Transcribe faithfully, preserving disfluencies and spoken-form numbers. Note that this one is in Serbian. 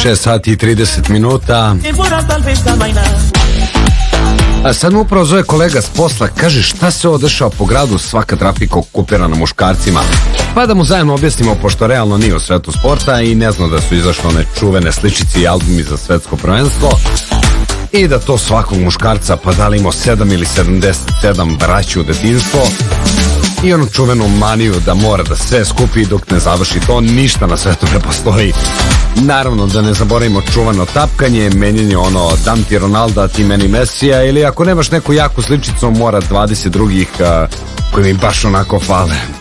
šest sati i trideset minuta. A sad mu upravo zove kolega s posla, kaže šta se ovo dešava po gradu, svaka trafika okupirana muškarcima. Pa da mu zajedno objasnimo, pošto realno nije u svetu sporta i ne zna da su izašle one čuvene sličice i albumi za svetsko prvenstvo. I da to svakog muškarca, pa da li imao sedam ili sedamdeset sedam vraća u detinjstvo. I onu čuvenu maniju da mora da sve skupi dok ne završi to, ništa na svetu ne postoji. Naravno da ne zaboravimo čuvano tapkanje, menjanje ono dam ti Ronalda, ti meni Mesija, ili ako nemaš neku jaku sličicu mora dvadeset drugih a, koji mi baš onako fale.